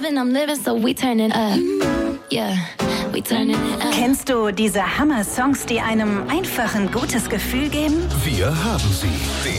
feeling I'm living, so we turning up. Yeah, we turning it up. Kennst du diese Hammer-Songs, die einem einfach ein gutes Gefühl geben? Wir haben sie.